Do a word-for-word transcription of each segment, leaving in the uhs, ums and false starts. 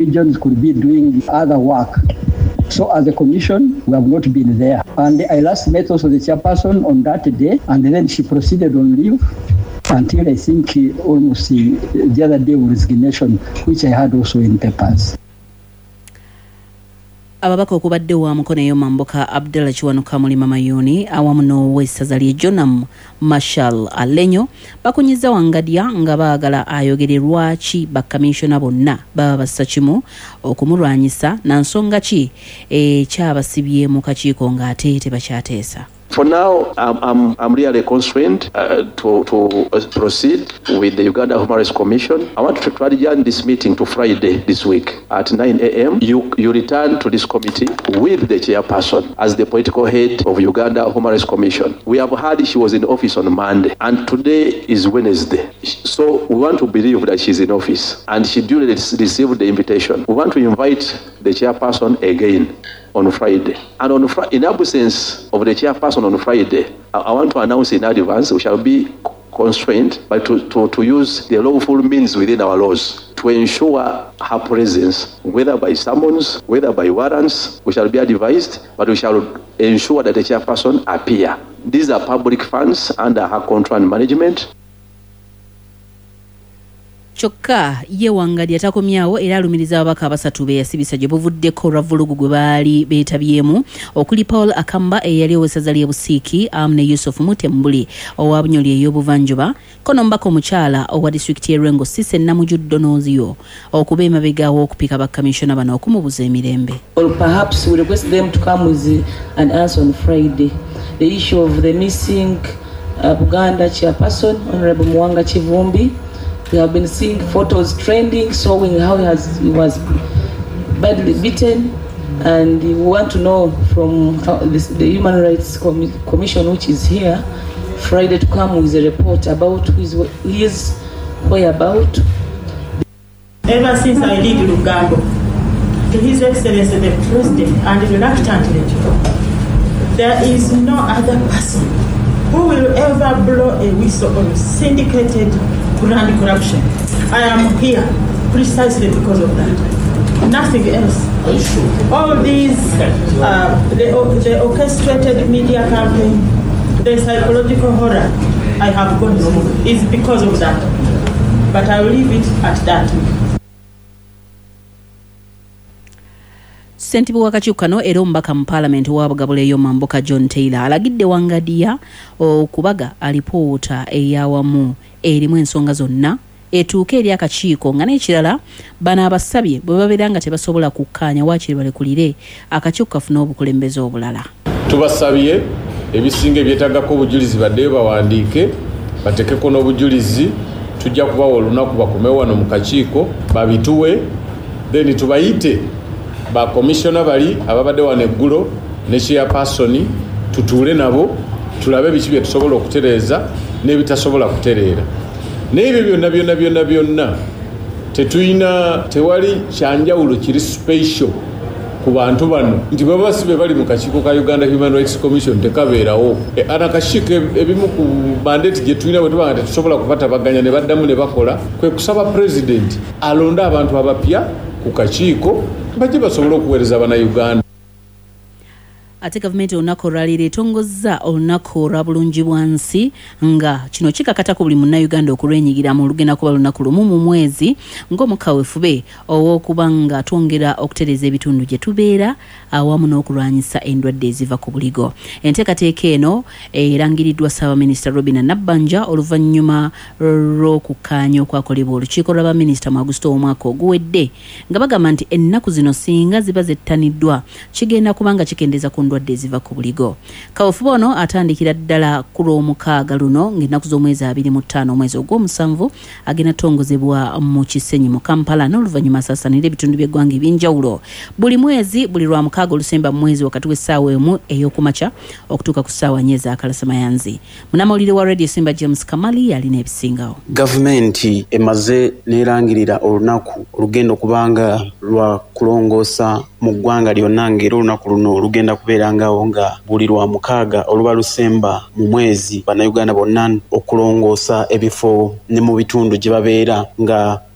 regions could be doing other work. So as a commission, we have not been there. And I last met also the chairperson on that day, and then she proceeded on leave until I think almost the other day with resignation, which I had also in papers. Ababaka okubadde wa mukono eyo Mamboka Abdallah Kiwanuka Mulima Mayuni awamu n'owessaza lye Jonam Marshall Alenyo bakunyiza Wangadya nga baagala ayogere lwaki bakkamishona bonna baba bassa kimu okumulwanyisa na nsonga ki ekyabasibye mu kakiiko ng'ate tebakyateesa. For now, I'm, I'm, I'm really constrained uh, to, to uh, proceed with the Uganda Human Rights Commission. I want to try to adjourn this meeting to Friday this week at nine a.m. You, you return to this committee with the chairperson as the political head of Uganda Human Rights Commission. We have heard she was in office on Monday, and today is Wednesday. So we want to believe that she's in office, and she duly received the invitation. We want to invite the chairperson again on Friday. And on fr- in absence of the chairperson on Friday, I, I want to announce in advance we shall be constrained by to, to, to use the lawful means within our laws to ensure her presence, whether by summons, whether by warrants. We shall be advised, but we shall ensure that the chairperson appear. These are public funds under her control and management. Kyokka ye Wangadya takomyawo era alumiriza ababaka abasatu be yasibisa gye buvuddeko olwavulugu gwe baali beetabyemu okuli Paul Akamba eyali owessaza ly'e Busiiki awamu ne Yusuf Mutembuli owa Bunyoli ey'obuvanjuba kono mbaka omukyala owa disitulikiti y'e Rwengo Cissy Namujuddo Nozio okuba emabega w'okupika bakkamishona bano okumubuza emirembe. Or perhaps we request them to come with an answer on Friday. The issue of the missing uh, Buganda chairperson, Honorable Mwanga Chivumbi. We have been seeing photos trending showing how he, has, he was badly beaten, and we want to know from this, the Human Rights Com- Commission, which is here Friday, to come with a report about his, his whereabouts. Ever since I leave Lugando, to His Excellency the President and reluctantly, there is no other person who will ever blow a whistle on syndicated grand corruption. I am here precisely because of that. Nothing else. Are you sure? All these, uh, the, the orchestrated media campaign, the psychological horror I have gone through is because of that. But I will leave it at that. Ssentebe w'akakiiko kano era omubaka mu Parliament wa Bugabula eyo Mamboka John Taylor alagidde Wangadya okubaga alipoota eyawamu erimu ensonga zonna etuuke eri akakiiko nga n'ekirala bano abasabye bwe babeera nga tebasobola kukkaanya waakiri balekulire akakiiko kafuna obukulembeze obulala. Tubasabye ebisinga ebyetagako obujulizi baddeyo bawandiike batekeko n'obujulizi tujja kubawa olunaku bakomewo wano mu kakiiko babituwe then tubayite ba commissioner bali ababadde wano eggulo ne chairperson tutuule nabo tulabe biki bye tusobola okutereeza n'ebitasobola kutereera n'ebyo byonna byonna byonna byonna tetuyina tewali kyanjawulo kiri special ku bantu bano nti bwe basibe bali mu kakiiko ka Uganda Human Rights Commission tekabeerawo e, ana kakiiko ebimu ku mandate gye tulina bwe tubanga tetusobola kubatabaganya ne baddamu ne bakola kwe kusaba president alonde abantu abapya ku kakiiko bajje basobola okuweereza bana Uganda. Ate gavumenti olunaku olwaliro etongozza olunaku olwa bulungi bwansi nga kino kikakatako buli munnayuganda okulwenyigira mu lugenda kuba lunaku lumu mu mwezi ng'omukawefube ow'okuba nga twongera okutereeza ebitundu gye tubeera awamu n'okulwanyisa endwadde eziva ku buligo. Enteekateeka eno erangiriddwa Ssaabaminisita Robinah Nabbanja oluvannyuma lw'okukkaanya okwakolebwa olukiiko lwa baminisita mu Agusto omwaka oguwedde nga bagamba nti ennaku zino singa ziba zettaniddwa kigenda kubanga kikendeeza ku ndwadde eziva ku buligo. Kaweefube ono atandikira ddala ku lw'omukaaga luno ng'ennaku z'omwezi abiri mu ttaano omwezi ogw'omusanvu agenda tongozebwa mu Kisenyi mu Kampala n'oluvannyuma asaasaanira ebitundu by'eggwanga eby'enjawulo. Buli mwezi buli lwa mukaaga olusemba mu mwezi wakati w'essaawa emu ey'okumakya okutuuka ku ssaawa nnya ez'akalasamayanzi. Munnamawulire wa Radio Simba James Kamali yalina ebisingawo. Gavumenti emaze n'erangirira olunaku olugenda okubanga lwa kulongoosa mu ggwanga lyonna ng'era olunaku luno olugenda kubeerangawo nga buli lwa mukaaga oluba lusemba mu mwezi bannayuganda bonna okulongoosa ebifo ne mu bitundu gye babeera nga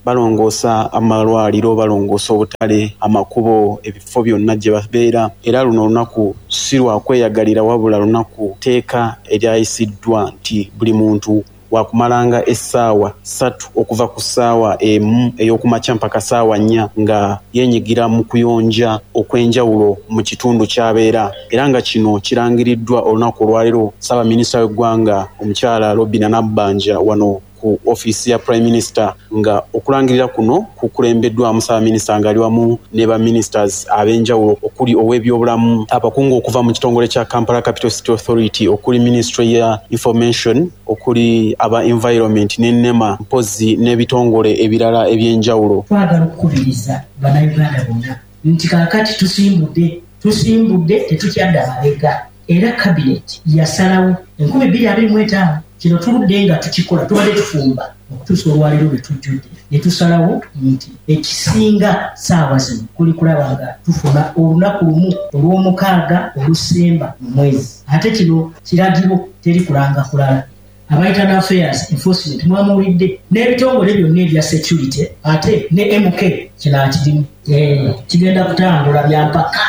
balongoosa amalwaliro balongoosa obutale amakubo ebifo byonna gye babeera era luno olunaku si lwa kweyagalira wabula lunaku teeka eryayisiddwa nti buli muntu wakumalanga essaawa ssatu okuva ku ssaawa emu ey'okumakya mpaka ssaawa nnya nga yenyigira mu kuyonja okw'enjawulo mu kitundu ky'abeera era nga kino kirangiriddwa olunaku olwaliro Ssaabaminisita w'eggwanga omukyala Robinah Nabbanja wano ku ofiisi ya Prime Minister nga okulangirira kuno kukulembeddwamu Ssaabaminisita ng'ali wamu ne ba ministers ab'enjawulo okuli ow'ebyobulamu abakungu okuva mu kitongole kya Kampala Capital City Authority okuli Ministry ya Information okuli aba environment ne NEMA mpozi n'ebitongole ebirala eby'enjawulo. Twagala okukubiriza bannayuganda bonna nti kaakati tusimbudde tusimbudde tetukyadda mabega era cabinet yasalawo enkumi bbiri abiri mu etaano kino tuludde nga tukikola tubadde tufumba okutuusa olwaliro lwe tujjudde ne tusalawo nti ekisinga ssaawa zino kuli kulaba nga tufuna olunaku lumu olw'omukaaga olusemba mu mwezi ate kino kiragiro teri kulanga kulala aba internal affairs enforcement mwamuwulidde n'ebitongole byonna ebya security ate ne M K kinaakirimu kigenda kutambula byampaka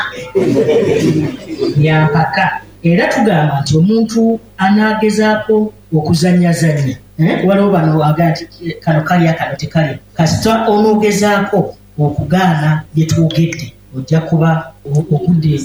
byampaka era tugamba nti omuntu anaagezaako okuzanyazanya waliwo bano waga nti kano kalya kano tekalya kasita onoogezaako okugaana bye twogedde ojja kuba ogudde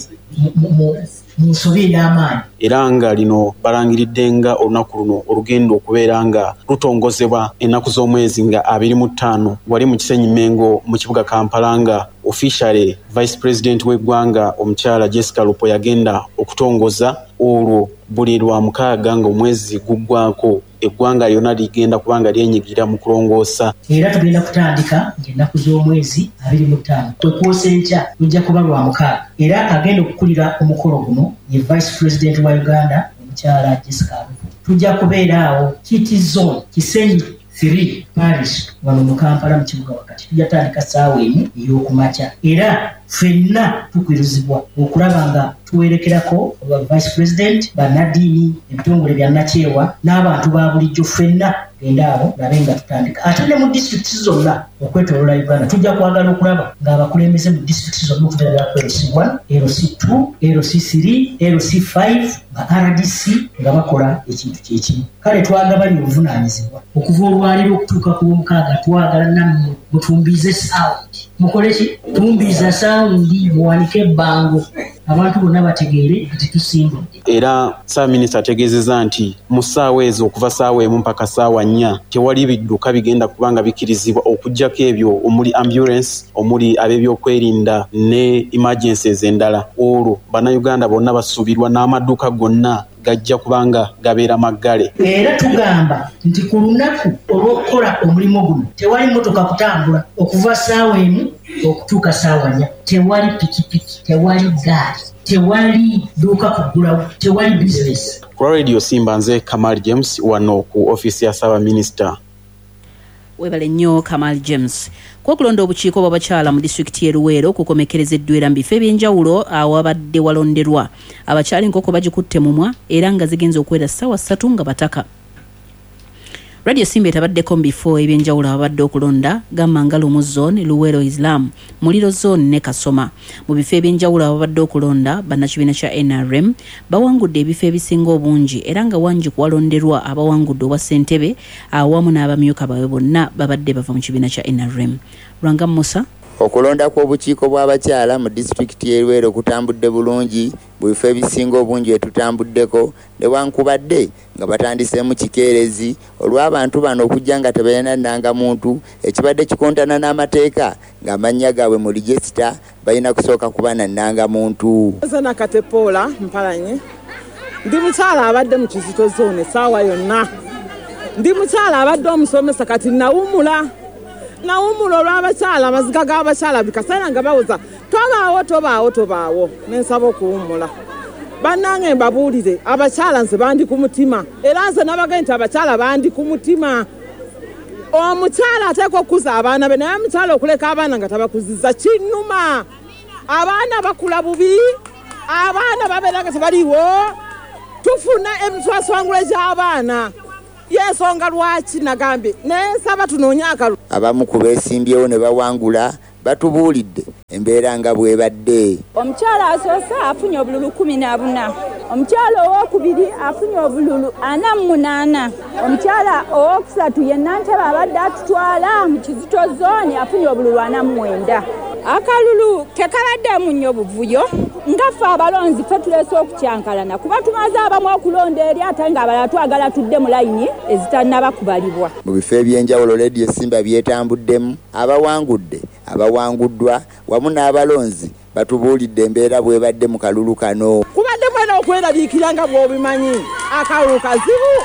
mu nsobi ey'amaanyi. Era nga lino balangiridde nga olunaku luno olugendo okubeera nga lutongozebwa ennaku z'omwezi nga abiri mu ttaano wali mu Kisenyi Mengo mu kibuga Kampala nga officially Vice President w'eggwanga omukyala Jessica Lupo yagenda okutongoza olwo buli lwa mukaaga nga omwezi guggwako eggwanga lyonna ligenda kubanga lyenyigira mu kulongoosa. Era tugenda kutandika ng'ennaku z'omwezi abiri mu ttaano kwekwosa enkya lujja kuba lwa mukaaga era agenda okukulira omukolo guno ye Vice President wa Uganda omukyala Jessica Lupo. Tujja kubeera awo Kiti Zone Kisenyi three Parish wano mu Kampala mu kibuga wakati tujja tandika ssaawa emu ey'okumakya era ffenna tukwirizibwa okulaba nga tuwerekerako ba Vice President bannaddiini ebitongole bya nakyewa n'abantu ba bulijjo ffenna genda abo labe nga tutandika ate ne mu disitulikiti zonna okwetoolola Uganda tujja kwagala okulaba ng'abakulembeze mu disitulikiti zonna okuteerako L C one L C two L C three L C five ba R D C nga bakola ekintu kyekimu kale twagala bali obuvunaanyizibwa okuva olwaliro okutuuka ku lwomukaaga twagala nammwe mutumbiize sawundi mukole ki tumbiiza sawundi muwanike ebbango abantu bonna bategeere nti tusimbudde. Era Ssaabaminisita ategeezezza nti mu ssaawa ezo okuva ssaawa emu mpaka ssaawa nnya tewali bidduka bigenda kubanga bikirizibwa okuggyako ebyo omuli ambulance omuli ab'ebyokwerinda ne emergencies endala olwo bannayuganda bonna basuubirwa n'amaduuka gonna gajja kubanga gabeera maggale. Era tugamba nti ku lunaku olw'okukola omulimu guno tewali motoka kutambula okuva ssaawa emu okutuuka ssaawa nnya tewali pikipiki tewali gaali tewali duuka kugulawo tewali bizinesi. Ku Radio Simba nze Kamal James wano ku ofiisi ya Ssaabaminisita. Webale nnyo Kamal James. Kwokulonda obukiiko bw'abakyala mu disitulikiti y'e Luweero kukomekerezeddwa era mu bifo eby'enjawulo awabadde walonderwa abakyala enkoko bagikutte mumwa era nga zigenza okuwera ssaawa ssatu nga bataka. Radio Simba etabaddeko mu bifo ebyenjawulo ababadde okulonda gamba nga Lumu Zone, Luweero Islam, Muliro Zone ne Kasoma. Mu bifo ebyenjawulo ababadde okulonda bannakibiina kya N R M bawangudde ebifo ebisinga obungi era nga wangi kuwalonderwa abawangudde obwa ssentebe awamu n'abamyuka baabwe bonna babadde bava mu kibiina kya N R M. Lwanga Musa. Okulonda kw'obukiiko bw'abakyala mu disitulikiti y'e Luweero kutambudde bulungi mu bifo ebisinga obungi etutambuddeko newankubadde nga batandise mu kikeerezi olw'abantu bano okujja nga tebalina nnangamuntu ekibadde kikontana n'amateeka ng'amannya gaabwe mu regisita balina kusooka kuba na nnangamuntu. Zana Katepoola Mpalanye ndi mukyala abadde mu Kizito Zone essaawa yonna ndi mukyala abadde omusomesa kati nawumula nawumula olw'abakyala amaziga g'abakyala bikaseera nga bawoza tobaawo tobaawo tobaawo nensaba okuwumula bannange mbabuulire abakyala nze bandi ku mutima era nze nabagee nti abakyala bandi ku mutima. Omukyala ateekwa okukuza abaana be naye omukyala okuleka abaana nga tabakuzizza kinnuma. Abaana bakula bubi abaana babeera nga tebaliwo tufuna emitwaswangula gy'abaana yensonga lwaki nagambye nensaba tunoonye akalulu. Abamu ku beesimbyewo ne bawangula batubuulidde embeera nga bw'ebadde. Omukyala asoose afunye obululu kumi na buna, omukyala owookubiri afunye obululu ana mu munaana, omukyala owookusatu ye Nantebe abadde atutwala mu Kizito zooni afunye obululu ana mu mwenda. Akalulu tekabaddeemu nnyo buvuyo nga ffe abalonzi ffe tuleese okukyankalana kuba tumaze abamu okulonda eri ate ng'abalala twagala tudde mu layini ezitannaba kubalibwa. Mu bifo eby'enjawulo leediyo Simba byetambuddemu abawangudde abawanguddwa wamu n'abalonzi batubuulidde embeera bw'ebadde mu kalulu kano. Kubadde mwena okweraliikira nga bw'obimanyi akalulu kazibu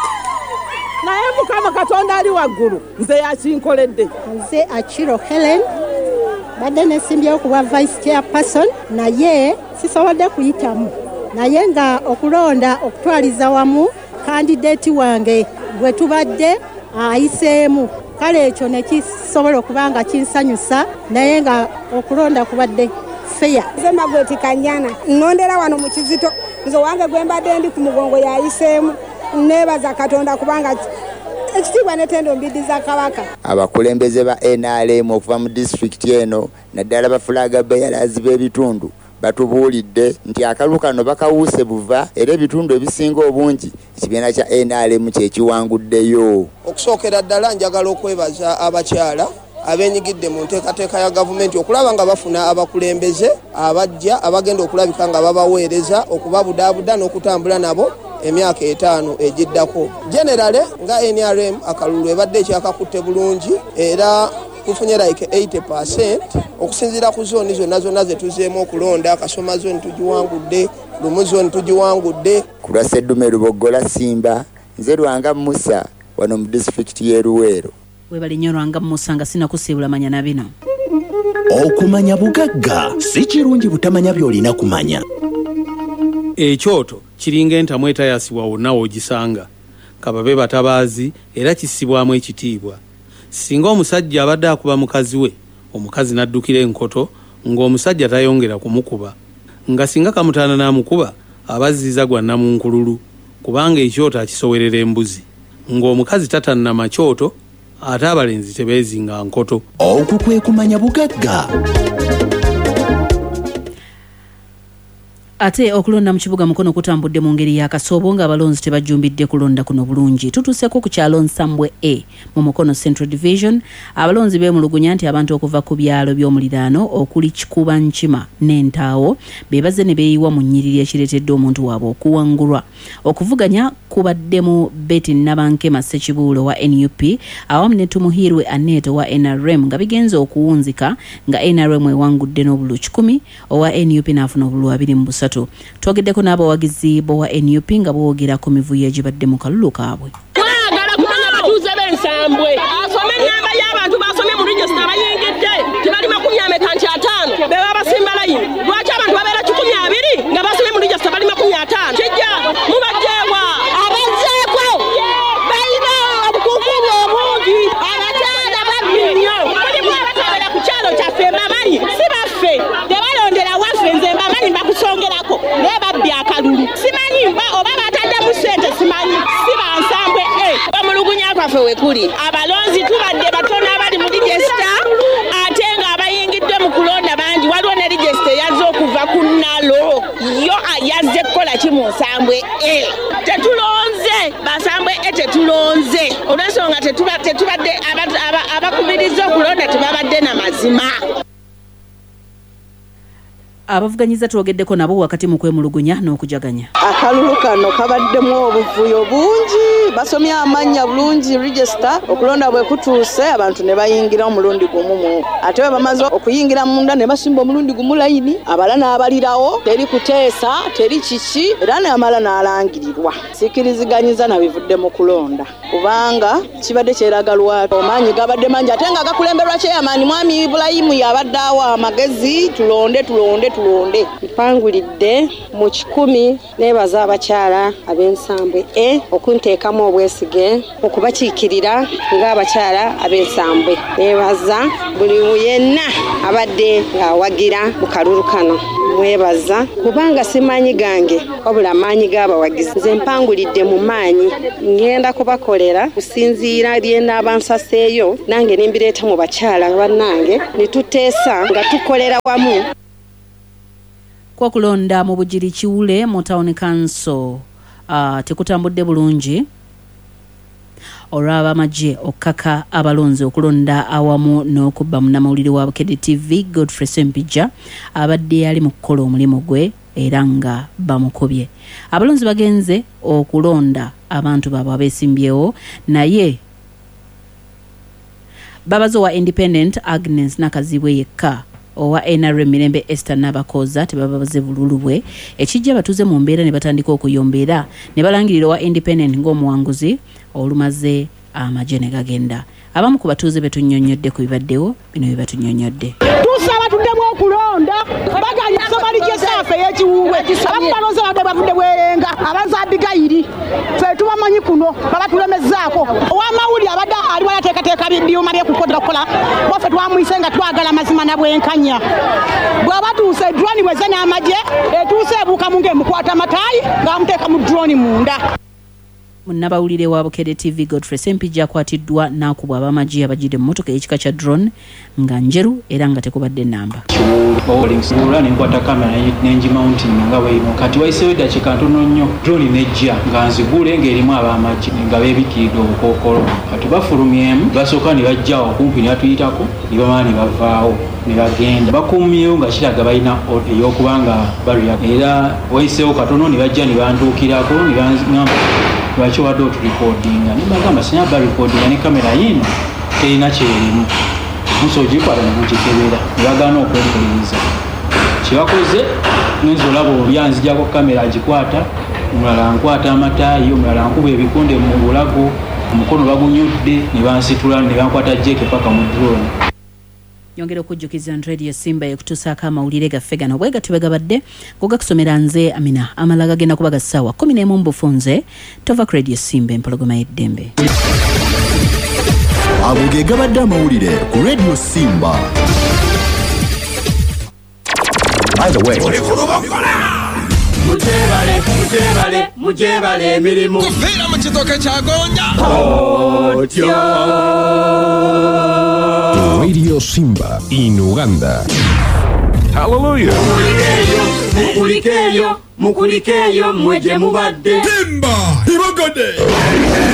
naye Mukama Katonda ali waggulu nze yakinkoledde. Nze Akiro Helen badde nesimbyewo kuba vice chairperson naye sisobodde kuyitamu naye nga okulonda okutwaliza wamu candidate wange gwe tubadde ayiseemu kale ekyo nekisobola okuba nga kinsanyusa naye nga okulonda kubadde fair. Nze Magweti Kanyana nnondera wano mu Kizito nze wange gwe mbadde ndi ku mugongo yayiseemu neebaza Katonda kubanga ekitiibwa n'ettendo mbiddi za Kabaka. Abakulembeze ba N R M okuva mu disitulikiti eno naddala bafulaga beeyalazi b'ebitundu batubuulidde nti akalulu kano bakawuuse buva era ebitundu ebisinga obungi ekibiina kya N R M kyekiwanguddeyo. Okusookera ddala njagala okwebaza abakyala abenyigidde mu nteekateeka ya gavumenti okulaba nga bafuna abakulembeze abajja abagenda okulabika nga babaweereza okubabudaabuda n'okutambula nabo emyaka etaano egiddako. Generale nga N R M akalulu ebadde ekyakakutte bulungi era tufunye like eighty percent okusinziira ku zooni zonna zonna ze tuzeemu okulonda. Kasoma zooni tugiwangudde, Lumu zooni tugiwangudde. Ku lwa Sseddume Luboggola Simba nze Lwanga Musa wano mu disitulikiti y'e Luweero. Webale nnyo Lwanga Musa nga sinakusiibula manya na bino. Okumanya bugagga si kirungi butamanya by'olina kumanya. Ekyoto kiringa entamu etayasibwa wonna w'ogisanga kababe batabaazi era kissibwamu ekitiibwa. Singa omusajja abadde akuba mukazi we omukazi n'addukira enkoto ng'omusajja tayongera kumukuba nga singa kamutaana n'amukuba abazziza gwa nnamunkululu kubanga ekyoto akisowerera embuzi ng'omukazi tatannama kyoto ate abalenzi tebeezinga nkoto. Okwo kwe kumanya bugagga. Ate okulonda mu kibuga Mukono kutambudde mu ngeri y'akasoobo ng'abalonzi tebajjumbidde kulonda kuno bulungi. Tutuuseko ku kyalo Nsambwe A mu Mukono Central Division. Abalonzi beemulugunya nti abantu okuva ku byalo by'omuliraano okuli Kikuba Nkima n'Entaawo beebaze ne beeyiwa mu nnyiriri ekireetedde omuntu waabwe okuwangulwa. Okuvuganya kubaddemu Betty Nabankema Ssekibuulo wa N U P awamu ne Tumuhirwe Annette wa N R M nga bigenze okuwunzika nga N R M ewangudde n'obululu kikumi owa N U P n'afuna obululu abiri mu busatu. Twogeddeko n'abawagizi bo wa N U P nga boogera ku mivuyo egibadde mu kalulu kaabwe. Twagala kumanya abatuuze b'Ensambwe asome ennyamba y'abantu basomye mu register bayingidde tebali makumi ameka nti ataano be baba basimba layini. Lwaki abantu babeera kikumi abiri nga basomye mu register bali makumi ataano? Kijja mubajjeewa abazzeeko balina obukunkunya obungi abakyala babbi nnyo. Mulimu abatwala ku kyalo kyaffe mbamanyi si baffe tebalondera waffe nze mbamanyi bakusongerako naye babbi akalulu simanyi mba oba bataddemu ssente simanyi si Bansambwe e omulugunya kwaffe wekuli abalonzi tubadde batono abali mu register ate nga abayingidde mu kulonda bangi waliwo ne register yazze okuva ku Nalo yo yazze kukola ki mu Nsambwe e tetulonze Bansambwe e tetulonze olw'ensonga tetubadde abakubiriza okulonda tebabadde na mazima. Abavuganyiza twogeddeko nabo wakati mu kwemulugunya n'okujaganya. Akalulu kano kabaddemu obuvuyo bungi basomye amannya bulungi register okulonda bwe kutuuse abantu ne bayingira omulundi gumu mu ate bamaze okuyingira munda ne basimba omulundi gumu layini abala n'abalirawo teri kuteesa teri kiki era n'amala n'alangirirwa sikiriziganyiza nabivudde mu kulonda kubanga kibadde kyeragalwa omanyi gabadde mangi ate nga gakulemberwa kyeyamaani mwami Ibrahimu yabadde awo amagezi tulonde tulonde tulonde batulonde. Mpangulidde mu kikumi neebaza abakyala ab'ensambwe e okunteekamu obwesige okubakiikirira ng'abakyala ab'ensambwe. Neebaza buli yenna abadde ng'awagira mu kalulu kano. Mwebaza kubanga simanyi gange wabula amaanyi g'abawagizi. Nze mpangulidde mu maanyi ngenda kubakolera kusinziira lyennaaba nsaseeyo nange nimbireeta mu bakyala bannange nituteesa nga tukolera wamu. Kwa kulonda mu Bugiri Kiwule mu Town Council uh, tekutambudde bulungi olwaba amagye okaka abalonzi okulonda awamu n'okubba munnamawulire wa Bukedde T V Godfrey Sempija abadde ali mu kukola omulimu gwe era nga bamukobye. Abalonzi bagenze okulonda abantu baabwe abeesimbyewo naye babazi wa Independent Agnes Nakazibwe yekka owa N R M Mirembe Esther Nabakoza tebabaze bululubwe ekijja batuze mu mbeera ne batandika okuyombeera ne balangirira wa Independent ng'omuwanguzi olumaze amagye ne gagenda. Abamu ku batuuze betunnyonnyodde ku bibaddewo bino bye batunnyonnyodde. Tusaba tuddemu okulonda baganya somali gyesaafe y'ekiwuwe abamu balonze badde bavudde bwerenga abaza Abigayiri ffe tubamanyi kuno babatulemezzaako ow'amawuli abadde ali walateekateeka byuma byekukodera okukola baffe twamuyise nga twagala amazima na bwenkanya bw'aba tuuse droni bweze n'amagye etuuse ebuuka mu ng'emukwata amataayi ng'amuteeka mu droni munda. Munnabawulire wa Bukedde T V Godfrey Sempija akwatiddwa n'akubwa ab'amagye abagidde mu mmotoka y'ekika kya drone nga njeru era nga tekubadde nnamba. Olula nenkwata kamera nengi mountain nga bwino kati wayiseewo eddakiika ntono nnyo drone nejja nga nzigule ng'erimu ab'amagye nga beebikiridde obukookolo kati bafulumyemu basooka ne bajja okumpi ne batuyitako ne bamala ne bavaawo ne bagenda bakuumyewo nga kiraga balina ey'okuba nga balya era wayiseewo katono ne bajja ne bantuukirako ne baŋŋamba lwaki wadde otulikodinga nibagamba sinya balikodinga ne kamera yino terina kyerimu muso gikwata nemugikebera nebagaana okwekoleriza kyebakoze ngenza olaba obyanzijako kamera agikwata omulala nkwata amataayi omulala nkuba ebikonde mu bulago omukono bagunyudde ne bansitula ne bankwata jeke paka mu drone. Yongera okujjukiza Radio Simba ekutusaako amawulire gaffe gano bwe gatube gabadde gogakusomera nze Amina amala gagenda kuba ga ssaawa kumi n'emu mu bufunze tova ku Radio Simba empologoma y'eddembe. Ago ge gabadde amawulire ku Radio Simba. By the way, mujebale mujebale mujebale emirimu kufira mu kitoke kyagonja otyo. Radio Simba in Uganda. Hallelujah. Mukulikeyo, mukulikeyo, mukulikeyo mweje mubadde. Simba, ibogode.